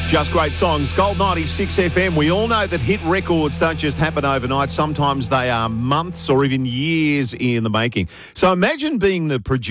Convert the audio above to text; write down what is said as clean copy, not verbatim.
Just great songs. Gold 96 FM. We all know that hit records don't just happen overnight. Sometimes they are months or even years in the making. So imagine being the producer